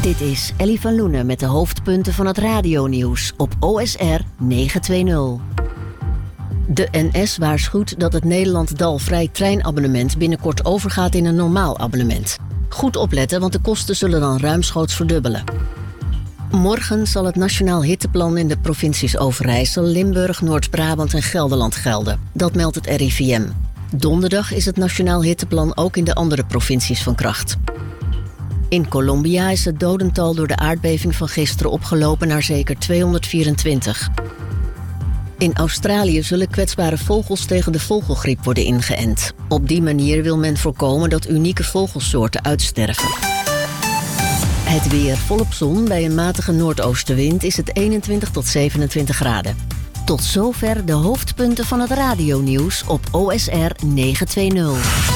Dit is Ellie van Loenen met de hoofdpunten van het radionieuws op OSR 920. De NS waarschuwt dat het Nederland-Dalvrij treinabonnement binnenkort overgaat in een normaal abonnement. Goed opletten, want de kosten zullen dan ruimschoots verdubbelen. Morgen zal het Nationaal Hitteplan in de provincies Overijssel, Limburg, Noord-Brabant en Gelderland gelden. Dat meldt het RIVM. Donderdag is het Nationaal Hitteplan ook in de andere provincies van kracht. In Colombia is het dodental door de aardbeving van gisteren opgelopen naar zeker 224. In Australië zullen kwetsbare vogels tegen de vogelgriep worden ingeënt. Op die manier wil men voorkomen dat unieke vogelsoorten uitsterven. Het weer volop zon. Bij een matige noordoostenwind is het 21 tot 27 graden. Tot zover de hoofdpunten van het radionieuws op OSR 920.